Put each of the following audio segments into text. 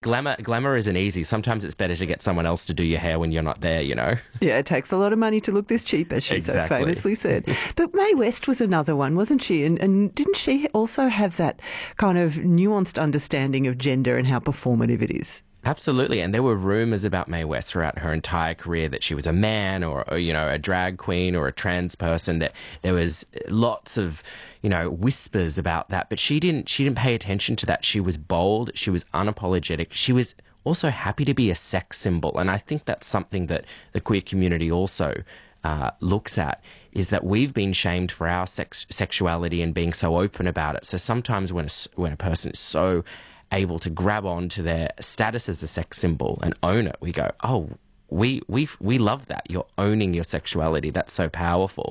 glamour isn't easy. Sometimes it's better to get someone else to do your hair when you're not there, you know. Yeah, it takes a lot of money to look this cheap, as she so famously said. But Mae West was another one, wasn't she? And didn't she also have that kind of nuanced understanding of gender and how performative it is? Absolutely. And there were rumours about Mae West throughout her entire career that she was a man or, you know, a drag queen or a trans person, that there was lots of, you know, whispers about that. But she didn't pay attention to that. She was bold. She was unapologetic. She was also happy to be a sex symbol. And I think that's something that the queer community also looks at, is that we've been shamed for our sexuality and being so open about it. So sometimes when a person is so able to grab on to their status as a sex symbol and own it, we go, oh, we love that. You're owning your sexuality. That's so powerful.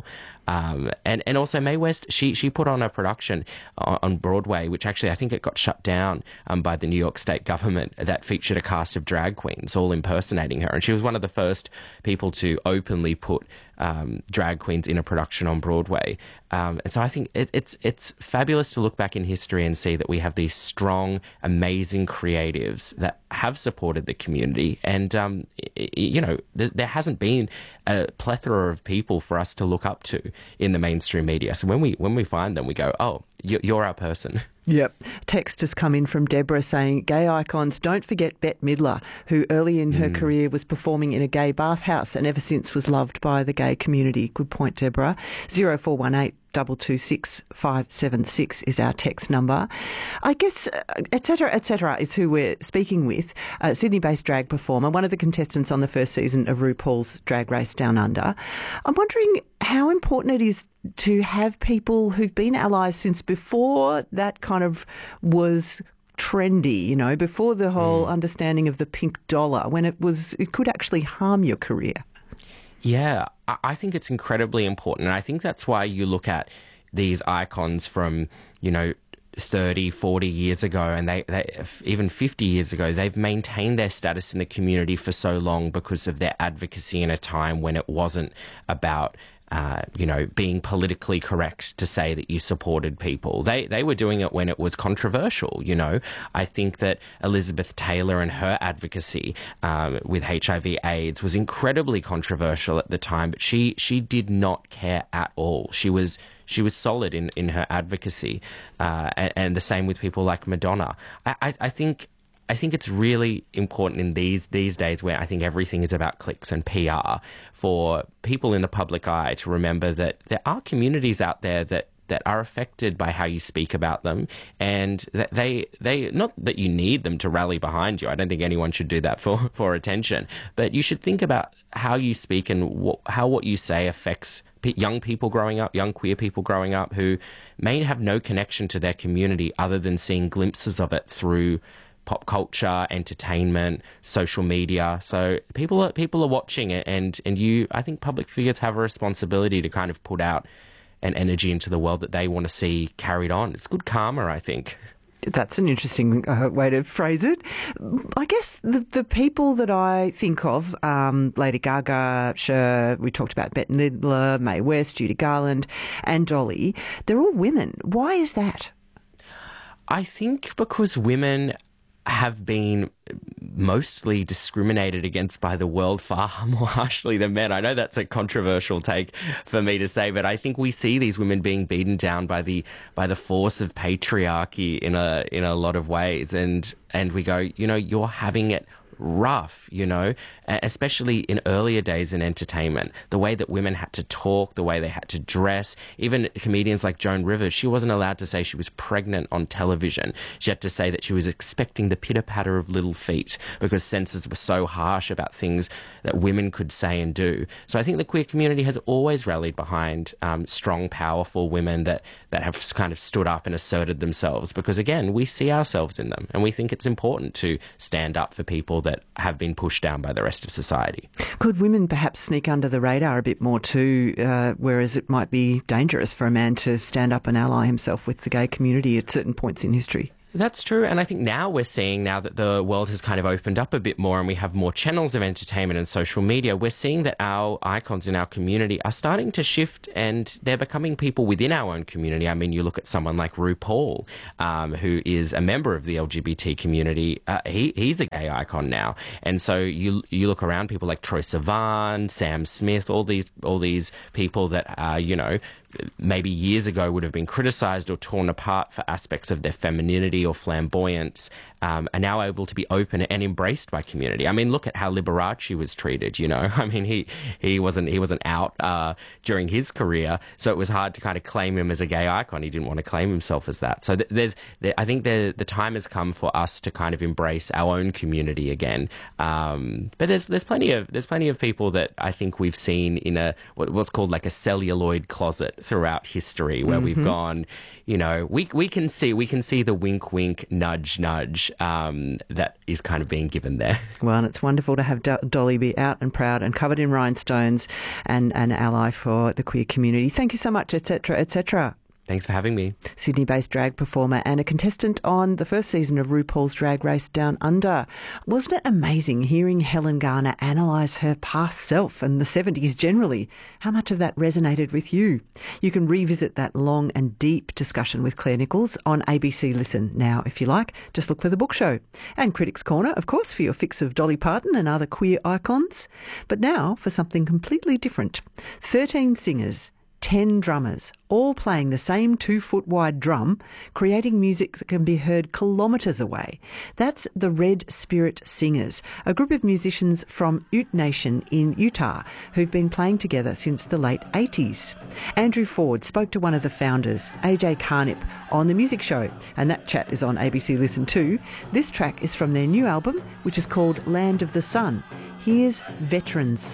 And also Mae West, she put on a production on Broadway, which actually I think it got shut down by the New York state government, that featured a cast of drag queens all impersonating her. And she was one of the first people to openly put drag queens in a production on Broadway. And so I think it's fabulous to look back in history and see that we have these strong, amazing creatives that have supported the community. And, you know, there hasn't been a plethora of people for us to look up to in the mainstream media. So when we find them, we go, oh, you're our person. Yep. Text has come in from Deborah saying, gay icons, don't forget Bette Midler, who early in her career was performing in a gay bathhouse and ever since was loved by the gay community. Good point, Deborah. 0418 226 576 is our text number. I guess, et cetera, is who we're speaking with. Sydney-based drag performer, one of the contestants on the first season of RuPaul's Drag Race Down Under. I'm wondering how important it is to have people who've been allies since before that kind of was trendy, you know, before the whole understanding of the pink dollar, when it could actually harm your career. Yeah, I think it's incredibly important. And I think that's why you look at these icons from, you know, 30, 40 years ago, and they even 50 years ago, they've maintained their status in the community for so long because of their advocacy in a time when it wasn't about you know, being politically correct to say that you supported people. They were doing it when it was controversial, you know. I think that Elizabeth Taylor and her advocacy with HIV/AIDS was incredibly controversial at the time, but she did not care at all. She was solid in her advocacy, and the same with people like Madonna. I think it's really important in these days where I think everything is about clicks and PR, for people in the public eye to remember that there are communities out there that are affected by how you speak about them, and that they not that you need them to rally behind you. I don't think anyone should do that for attention, but you should think about how you speak and how what you say affects young people growing up, young queer people growing up who may have no connection to their community other than seeing glimpses of it through pop culture, entertainment, social media. So people are watching it, and I think public figures have a responsibility to kind of put out an energy into the world that they want to see carried on. It's good karma, I think. That's an interesting way to phrase it. I guess the people that I think of, Lady Gaga, Cher, we talked about Bette Midler, Mae West, Judy Garland, and Dolly, they're all women. Why is that? I think because women have been mostly discriminated against by the world far more harshly than men. I know that's a controversial take for me to say, but I think we see these women being beaten down by the force of patriarchy in a lot of ways, and we go, you know, you're having it rough, you know, especially in earlier days in entertainment. The way that women had to talk, the way they had to dress, even comedians like Joan Rivers, she wasn't allowed to say she was pregnant on television. She had to say that she was expecting the pitter-patter of little feet because censors were so harsh about things that women could say and do. So I think the queer community has always rallied behind strong, powerful women that have kind of stood up and asserted themselves because, again, we see ourselves in them and we think it's important to stand up for people that have been pushed down by the rest of society. Could women perhaps sneak under the radar a bit more too, whereas it might be dangerous for a man to stand up and ally himself with the gay community at certain points in history? That's true. And I think now we're seeing, now that the world has kind of opened up a bit more and we have more channels of entertainment and social media, we're seeing that our icons in our community are starting to shift and they're becoming people within our own community. I mean, you look at someone like RuPaul, who is a member of the LGBT community. He's a gay icon now. And so you look around, people like Troye Sivan, Sam Smith, all these people that, maybe years ago would have been criticised or torn apart for aspects of their femininity or flamboyance, are now able to be open and embraced by community. I mean, look at how Liberace was treated, I mean, he wasn't out during his career, so it was hard to kind of claim him as a gay icon. He didn't want to claim himself as that. So I think the time has come for us to kind of embrace our own community again. But there's plenty of people that I think we've seen in what's called like a celluloid closet throughout history, where we've gone, we can see the wink wink, nudge nudge that is kind of being given there. Well, and it's wonderful to have Dolly be out and proud and covered in rhinestones and an ally for the queer community. Thank you so much, etc., etc. Thanks for having me. Sydney-based drag performer and a contestant on the first season of RuPaul's Drag Race Down Under. Wasn't it amazing hearing Helen Garner analyse her past self and the 70s generally? How much of that resonated with you? You can revisit that long and deep discussion with Claire Nichols on ABC Listen now, if you like. Just look for The Book Show. And Critics Corner, of course, for your fix of Dolly Parton and other queer icons. But now for something completely different. 13 singers, 10 drummers, all playing the same 2-foot-wide drum, creating music that can be heard kilometres away. That's the Red Spirit Singers, a group of musicians from Ute Nation in Utah who've been playing together since the late 80s. Andrew Ford spoke to one of the founders, AJ Carnip, on The Music Show, and that chat is on ABC Listen too. This track is from their new album, which is called Land of the Sun. Here's Veterans